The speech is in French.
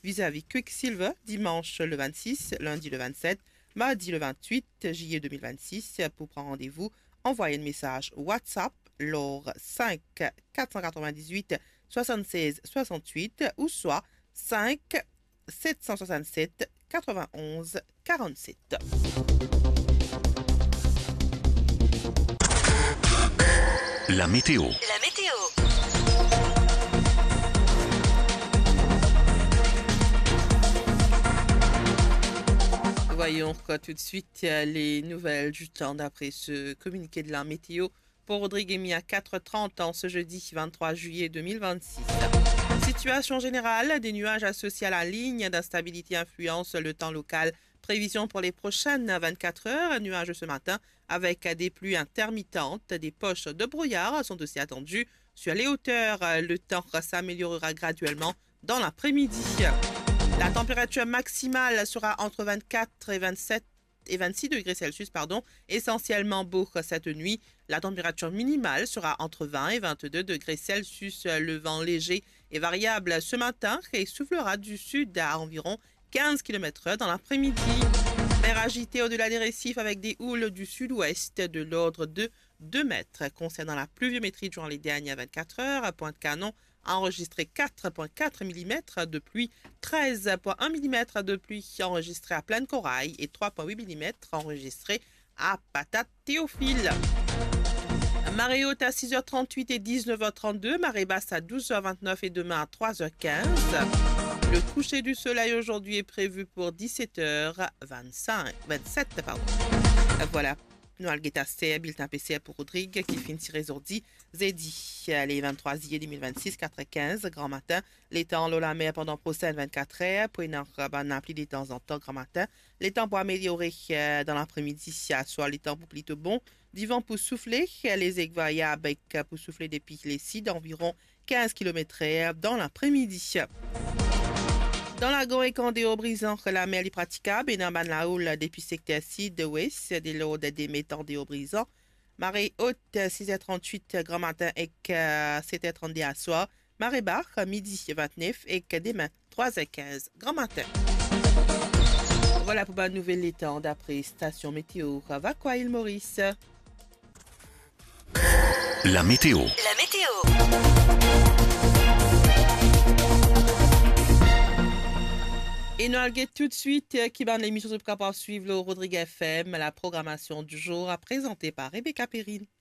vis-à-vis Quicksilver, dimanche le 26, lundi le 27, mardi le 28 juillet 2026. Pour prendre rendez-vous, envoyez un message WhatsApp lors 5 498 76 68 ou soit 5 767 91 47. La météo. La météo. Voyons tout de suite les nouvelles du temps d'après ce communiqué de la météo pour Rodrigue Emi à 4h30 en ce jeudi 23 juillet 2026. Situation générale, des nuages associés à la ligne d'instabilité influencent le temps local. Prévision pour les prochaines 24 heures, nuages ce matin avec des pluies intermittentes. Des poches de brouillard sont aussi attendues sur les hauteurs. Le temps s'améliorera graduellement dans l'après-midi. La température maximale sera entre 24 et 26 degrés Celsius, essentiellement beau cette nuit. La température minimale sera entre 20 et 22 degrés Celsius. Le vent léger et variable ce matin et soufflera du sud à environ 15 km/h dans l'après-midi. Mer agitée au-delà des récifs avec des houles du sud-ouest de l'ordre de 2 mètres. Concernant la pluviométrie durant les dernières 24 heures, à Pointe-Canon a enregistré 4,4 mm de pluie, 13,1 mm de pluie enregistrée à Plaine-Corail et 3,8 mm enregistrés à Patate-Théophile. Marée haute à 6h38 et 19h32, marée basse à 12h29 et demain à 3h15. Le coucher du soleil aujourd'hui est prévu pour 17h27. Voilà. Nous allons guetter bulletin PCR pour Rodrigue qui finit résordi Zedi. Les 23 juillet 2026, 4h15, grand matin. Les temps l'eau la mer pendant prochaine 24 heures. Puis une appli de temps en temps, grand matin. Les temps pour améliorer dans l'après-midi, soit les temps pour plutôt bon. Du vent pour souffler. Les aiguilles variables pour souffler depuis les 6 d'environ 15 km/h dans l'après-midi. Dans la Gorée Candéo brisant la mer est praticable et dans la houle depuis secteur sud-ouest des lots des métaux brisant. Marée haute 6h38 grand matin et 7h32 à soir. Marée basse midi 29 et demain 3h15 grand matin. Voilà pour ma nouvelle étang d'après station météo Vacqua île Maurice. La météo. La météo. Et nous allons tout de suite qui va l'émission de suivre le Rodrigue FM, la programmation du jour présentée par Rebecca Perrine.